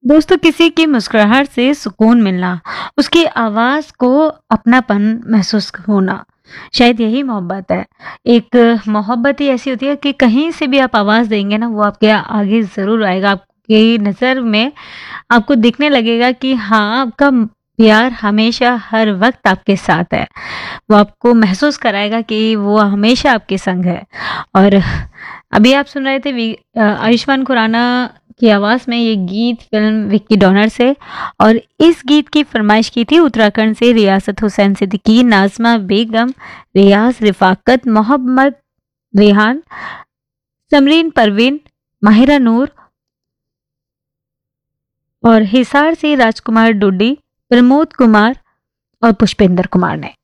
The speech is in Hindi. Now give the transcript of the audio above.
दोस्तों, किसी की मुस्कुराहट से सुकून मिलना, उसकी आवाज़ को अपनापन महसूस होना, शायद यही मोहब्बत है। एक मोहब्बत ही ऐसी होती है कि कहीं से भी आप आवाज़ देंगे ना, वो आपके आगे ज़रूर आएगा। आपकी नज़र में आपको दिखने लगेगा कि हाँ, आपका प्यार हमेशा हर वक़्त आपके साथ है। वो आपको महसूस कराएगा कि वो हमेशा आपके संग है। और अभी आप सुन रहे थे आयुष्मान खुराना की आवाज़ में ये गीत फ़िल्म विक्की डोनर से। और इस गीत की फ़रमाइश की थी उत्तराखंड से रियासत हुसैन सिद्दीकी, नाज़मा बेगम, रियाज़ रिफ़ाकत, मोहम्मद रेहान, समरीन परवीन, माहिरा नूर और हिसार से राजकुमार डुड्डी, प्रमोद कुमार और पुष्पेंद्र कुमार ने।